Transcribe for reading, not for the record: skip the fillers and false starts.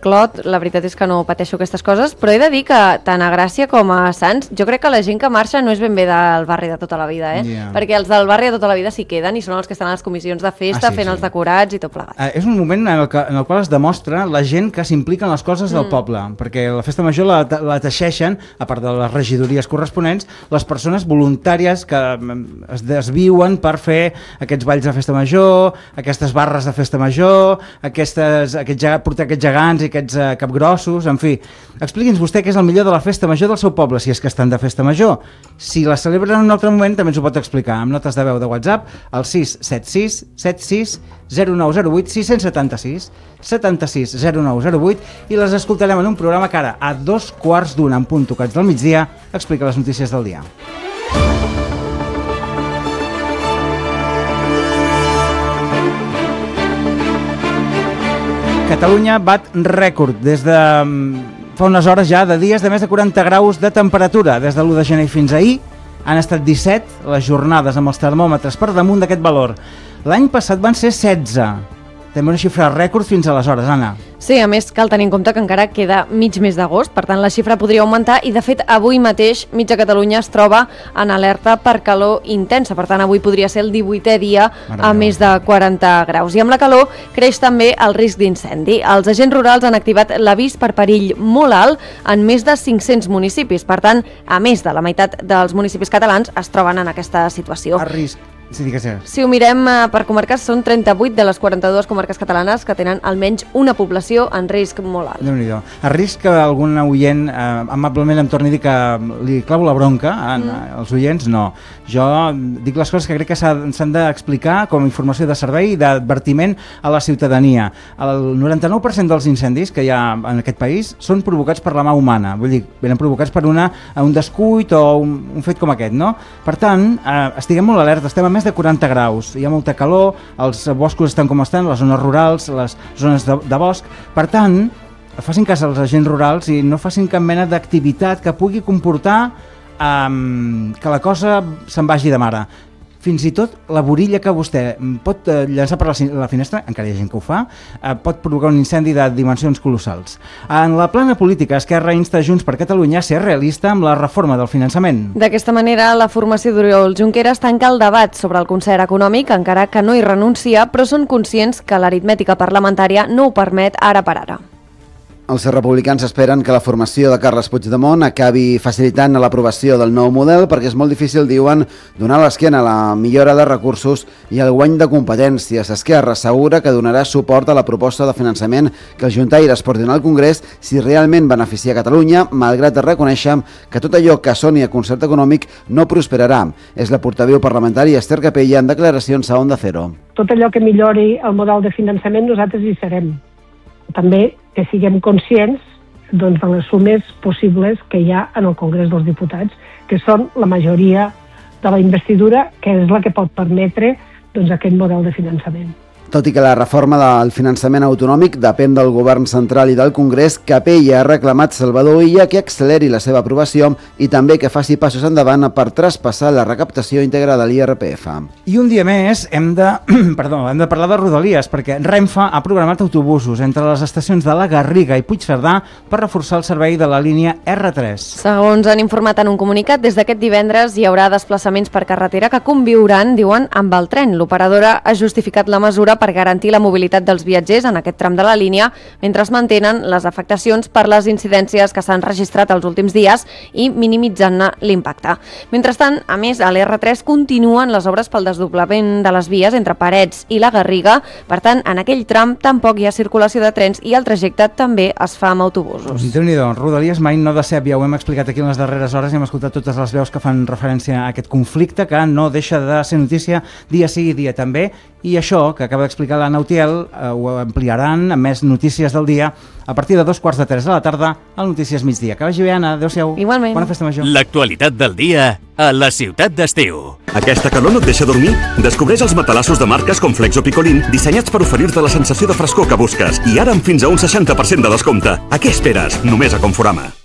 Clot, la veritat és que no pateixo aquestes coses, però he de dir que tant a Gràcia com a Sants, jo crec que la gent que marxa no és ben bé del barri de tota la vida, perquè els del barri de tota la vida s'hi queden i són els que estan a les comissions de festa, fent els decorats i tot plegat. És un moment en el qual es demostra la gent que s'implica en les coses del poble, perquè la festa major la teixeixen, a part de les regidories corresponents, les persones voluntàries que es desviuen per fer aquests balls de festa major, aquestes barres de festa major, portar aquests gegants i aquests capgrossos, en fi. Expliqui'ns vostè què és el millor de la festa major del seu poble, si és que estan de festa major. Si la celebren en un altre moment, també ens ho pot explicar, amb notes de veu de WhatsApp, al 676 76 0908 676 76 0908 i les escoltarem en un programa que ara, a 2:15 en punt tocats del migdia, explica les notícies del dia. Catalunya bat rècord des de fa unes hores ja de dies de més de 40 graus de temperatura. Des de l'1 de gener fins ahir han estat 17 les jornades amb els termòmetres per damunt d'aquest valor. L'any passat van ser 16. També una xifra rècord fins aleshores, Anna. Sí, a més cal tenir en compte que encara queda mig mes d'agost, per tant la xifra podria augmentar i de fet avui mateix mitja Catalunya es troba en alerta per calor intensa, per tant avui podria ser el 18è dia a més de 40 graus. I amb la calor creix també el risc d'incendi. Els agents rurals han activat l'avís per perill molt alt en més de 500 municipis, per tant, a més de la meitat dels municipis catalans es troben en aquesta situació. A risc. Sí, si ho mirem per comarques, són 38 de les 42 comarques catalanes que tenen almenys una població en risc molt alt. Déu-n'hi-do. A risc que algun oient amablement em torni a dir que li clavo la bronca als oients, no. Jo dic les coses que crec que s'han d'explicar com a informació de servei i d'advertiment a la ciutadania. El 99% dels incendis que hi ha en aquest país són provocats per la mà humana, vull dir, venen provocats per un descuit o un fet com aquest, no? Per tant, estiguem molt alerta, estem a més de 40 graus, hi ha molta calor, els boscos estan com estan, les zones rurals, les zones de bosc, per tant, facin cas als agents rurals i no facin cap mena d'activitat que pugui comportar que la cosa se'n vagi de mare. Fins i tot la borilla que vostè pot llançar per la finestra, encara hi ha gent que ho fa, pot provocar un incendi de dimensions colossals. En la plana política, Esquerra insta Junts per Catalunya a ser realista amb la reforma del finançament. D'aquesta manera, la formació d'Oriol Junqueras tanca el debat sobre el concert econòmic, encara que no hi renuncia, però són conscients que l'aritmètica parlamentària no ho permet ara per ara. Els republicans esperen que la formació de Carles Puigdemont acabi facilitant l'aprovació del nou model perquè és molt difícil, diuen, donar l'esquena a la millora de recursos i el guany de competències. Esquerra assegura que donarà suport a la proposta de finançament que els juntaires portin al Congrés si realment beneficia Catalunya, malgrat reconèixer que tot allò que soni a concert econòmic no prosperarà. És la portaveu parlamentària Esther Capella en declaracions a Onda Cero. Tot allò que millori el model de finançament nosaltres hi serem. També que siguem conscients de les sumes possibles que hi ha en el Congrés dels Diputats, que són la majoria de la investidura, que és la que pot permetre aquest model de finançament. Tot i que la reforma del finançament autonòmic depèn del govern central i del Congrés, Capella ha reclamat Salvador Illa que acceleri la seva aprovació i també que faci passos endavant per traspassar la recaptació íntegra de l'IRPF. I un dia més hem de parlar de Rodalies, perquè Renfe ha programat autobusos entre les estacions de la Garriga i Puigcerdà per reforçar el servei de la línia R3. Segons han informat en un comunicat, des d'aquest divendres hi haurà desplaçaments per carretera que conviuran, diuen, amb el tren. L'operadora ha justificat la mesura per garantir la mobilitat dels viatgers en aquest tram de la línia, mentre es mantenen les afectacions per les incidències que s'han registrat els últims dies i minimitzant-ne l'impacte. Mentrestant, a més, a l'R3 continuen les obres pel desdoblament de les vies entre Parets i la Garriga, per tant, en aquell tram tampoc hi ha circulació de trens i el trajecte també es fa amb autobusos. Déu-n'hi-do, Rodalies mai no decep, ja ho hem explicat aquí en les darreres hores i hem escoltat totes les veus que fan referència a aquest conflicte que no deixa de ser notícia dia sí i dia també, i això que acaba d'explicar l'Anna Utiel ho ampliaran amb més notícies del dia a partir de 2:15 de la tarda al Notícies Migdia. Que vagi bé, Anna, adéu-siau. Igualment. Bona festa major. L'actualitat del dia a la ciutat d'estiu. Aquesta calor no et deixa dormir? Descobreix els matalassos de marques com Flex o Picolín dissenyats per oferir-te la sensació de frescor que busques i ara amb fins a un 60% de descompte. A què esperes? Només a Conforama.